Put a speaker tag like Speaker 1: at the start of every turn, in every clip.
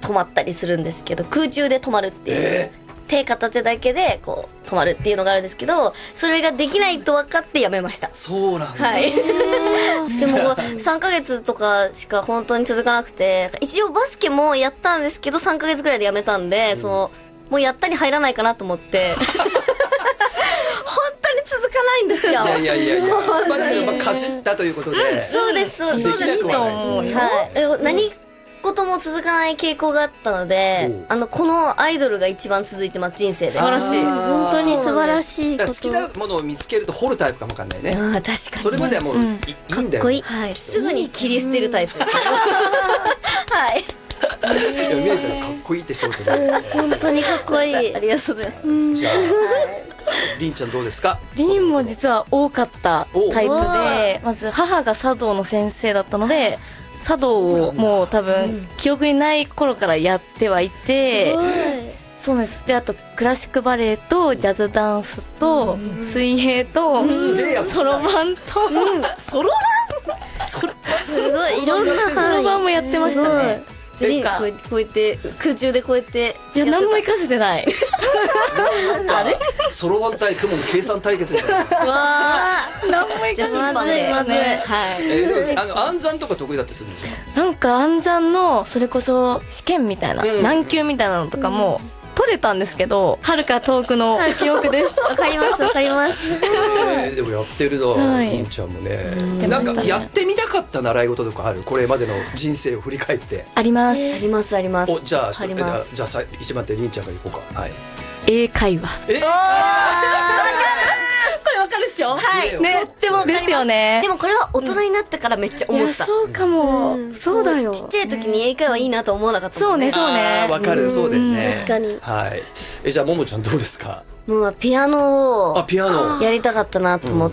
Speaker 1: 止まったりするんですけど、空中で止まるっていう、手片手だけでこう止まるっていうのがあるんですけど、それができないと分かってやめました。
Speaker 2: そうなんだ。
Speaker 1: はい。でも3ヶ月とかしか本当に続かなくて、一応バスケもやったんですけど3ヶ月ぐらいでやめたんで、もうやったに入らないかなと思って本当に続かないんですよ。
Speaker 2: いやいやいやいや、まあだけどかじったということで、
Speaker 1: そうですそうです。
Speaker 2: できなくはないですよね。
Speaker 1: はい。何事も続かない傾向があったので、このアイドルが一番続いてます、人生で。
Speaker 3: 素晴らしい。本当に素晴らしいこと。
Speaker 2: 好きなものを見つけると掘るタイプかもわかんないね。
Speaker 1: ああ、確かに。
Speaker 2: それまではもういいんだよ。
Speaker 1: はい。すぐに切り捨てるタイプです。はい。
Speaker 2: でもミレちゃんかっこいいって仕事で。
Speaker 1: 本当にかっこいい。ありがとうございます。じゃあ、
Speaker 2: りんちゃんどうですか？
Speaker 3: りんも実は多かったタイプで、まず母が茶道の先生だったので、茶道をもう多分記憶にない頃からやってはいて、そうなんです。で、あとクラシックバレエとジャズダンスと水泳とそろばんと
Speaker 1: そろばん、すごいいろんな
Speaker 3: そろばんもやってましたね。
Speaker 1: こうやって空中でこうやって、
Speaker 3: いや、何も活かせてない。
Speaker 2: あれそろばん対雲の計算対決みたいな。
Speaker 1: わあ、
Speaker 3: 何も活かせてない。
Speaker 2: 暗算とか得意だったりするんですか？
Speaker 3: なんか暗算のそれこそ試験みたいな、難級みたいなのとかも取れたんですけど、はるか遠くの記憶です。
Speaker 1: わかりますわかります。
Speaker 2: でもやってるの、りんちゃんもね。なんかやってみたかった習い事とかある？これまでの人生を振り返って。
Speaker 3: あります。
Speaker 1: ありますあります。
Speaker 2: お、じゃあ一番手りんちゃんからいこうか。はい。
Speaker 3: 英会話。
Speaker 1: これわかるっしょ？はい。
Speaker 3: ね、でもですよね。
Speaker 1: でもこれは大人になってからめっちゃ思った。
Speaker 3: そうかも。そうだよ。
Speaker 1: ちっちゃい時に英会話いいなと思わなかった。
Speaker 3: そうねそうね。
Speaker 2: わかる、そうだよね。
Speaker 1: 確かに。
Speaker 2: はい。じゃあももちゃんどうですか？
Speaker 1: もうピアノをやりたかったなと思って、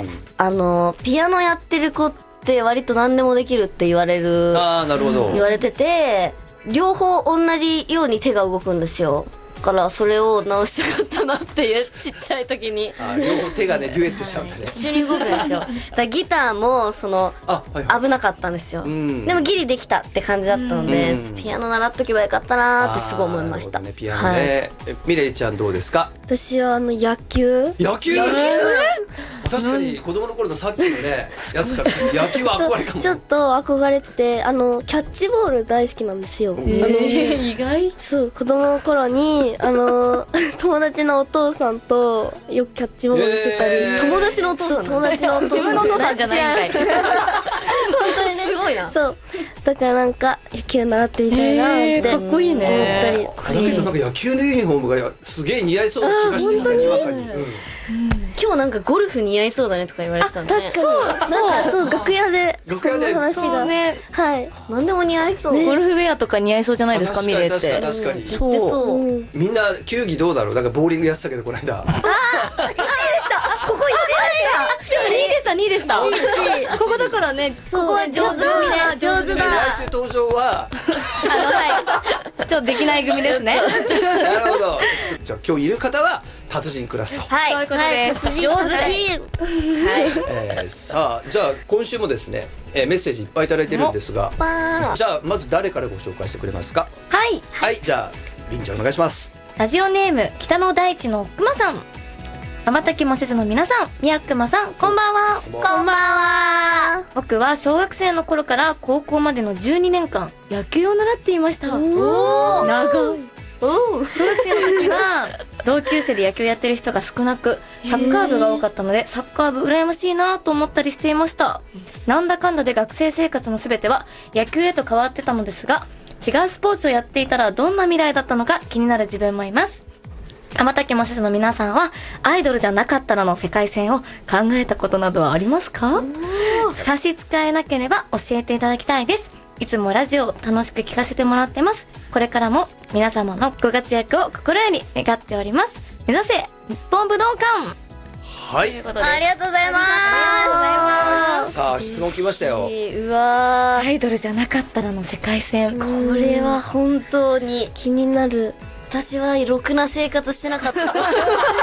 Speaker 1: ピアノやってる子って割と何でもできるって言われてて、両方同じように手が動くんですよ。だからそれを直したかったなっていう、ちっちゃい時に。
Speaker 2: 両方手がねデュエットしちゃうんだね。
Speaker 1: 一緒に動くんですよ。だからギターも危なかったんですよ。でもギリできたって感じだったので、ピアノ習っとけばよかったなってすごい思いました。
Speaker 2: ピアノね。ミレイちゃんどうですか？
Speaker 4: 私は野球。
Speaker 2: 確かに子供の頃のさっきのねやつから野球は憧れかも。
Speaker 4: ちょっと憧れてて、キャッチボール大好きなんですよ。
Speaker 3: 意外。
Speaker 4: そう、子供の頃に友達のお父さんとよくキャッチボールしてたり。
Speaker 1: 友達のお父さん？
Speaker 4: 友達のお父さん。
Speaker 3: 自分のお父さんじゃないんかい。
Speaker 1: 本当にね、すごいな。
Speaker 4: そう、だからなんか野球習ってみたいなって
Speaker 3: かっこいいね。
Speaker 4: 思ったり。
Speaker 2: だけどなんか野球のユニフォームがすげえ似合いそうな気がしてきた、にわかに。
Speaker 1: 今日なんかゴルフ似合いそうだねとか言われてたんで。
Speaker 4: 確かに。なんかそう、楽屋でそんな話が。はい。
Speaker 1: 何でも似合いそう。
Speaker 3: ゴルフウェアとか似合いそうじゃないですか、ミレって。
Speaker 2: 確かに。
Speaker 1: そう。
Speaker 2: みんな球技どうだろう。なんかボーリングやってたけどこの間。
Speaker 1: 1位でした。ここ
Speaker 3: 2位でした。ここだからね。
Speaker 1: ここは上手組ね。上手だ。
Speaker 2: 来週登場は
Speaker 3: ちょっとできない組ですね。
Speaker 2: なるほど。じゃあ今日いる方は達人クラスと。
Speaker 1: はい。
Speaker 3: そういうことです。
Speaker 1: 上手。
Speaker 2: はい。さあじゃあ今週もですねメッセージいっぱいいただいてるんですが、じゃあまず誰からご紹介してくれますか？
Speaker 3: はい。
Speaker 2: はい。じゃありんちゃんお願いします。
Speaker 3: ラジオネーム北の大地のくまさん。瞬きもせずの皆さん、みやくまさん、こんばんは。
Speaker 1: こんばんは。
Speaker 3: 僕は小学生の頃から高校までの12年間野球を習っていました。長い。小学生の時は同級生で野球やってる人が少なく、サッカー部が多かったのでサッカー部羨ましいなと思ったりしていました。なんだかんだで学生生活のすべては野球へと変わってたのですが、違うスポーツをやっていたらどんな未来だったのか気になる自分もいます。瞬きもせずの皆さんはアイドルじゃなかったらの世界線を考えたことなどはありますか？差し支えなければ教えていただきたいです。いつもラジオを楽しく聞かせてもらってます。これからも皆様のご活躍を心より願っております。目指せ日本武道館。
Speaker 2: はい。
Speaker 1: ありがとうございます。
Speaker 2: さあ質問来ましたよ。
Speaker 1: うわ
Speaker 3: アイドルじゃなかったらの世界線。
Speaker 1: これは本当に
Speaker 4: 気になる。
Speaker 1: 私はろくな生活してなかったそうか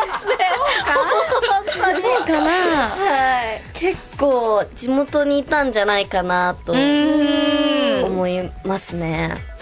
Speaker 3: な。
Speaker 1: はい。結構地元にいたんじゃないかなと思いますね。